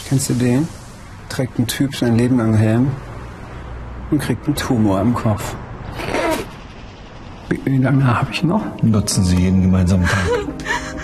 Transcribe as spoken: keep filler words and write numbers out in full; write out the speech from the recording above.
Kennst du den? Trägt ein Typ sein Leben lang Helm und kriegt einen Tumor im Kopf. Wie, wie lange habe ich noch? Nutzen Sie jeden gemeinsamen Tag.